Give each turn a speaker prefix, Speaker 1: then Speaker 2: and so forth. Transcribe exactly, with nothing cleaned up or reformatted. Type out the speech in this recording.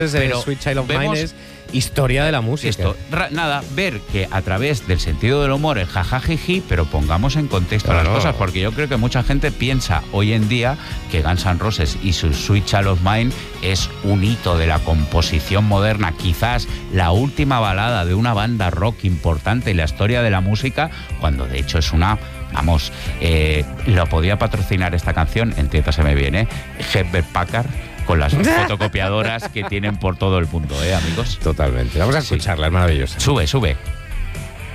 Speaker 1: Pero
Speaker 2: Sweet Child of
Speaker 1: vemos
Speaker 2: Mine es historia de la música.
Speaker 1: Esto, ra- nada, ver que a través del sentido del humor, el jajajiji, pero pongamos en contexto
Speaker 2: Claro.
Speaker 1: las cosas, porque yo creo que mucha gente piensa hoy en día que Guns N' Roses y su Sweet Child of Mine es un hito de la composición moderna, quizás la última balada de una banda rock importante en la historia de la música, cuando de hecho es una... Vamos, eh, lo podía patrocinar esta canción, entiéndaseme bien, ¿eh? Hewlett Packard, con las fotocopiadoras que tienen por todo el mundo, ¿eh, amigos?
Speaker 2: Totalmente. Vamos a escucharla, es maravillosa.
Speaker 1: Sube, sube.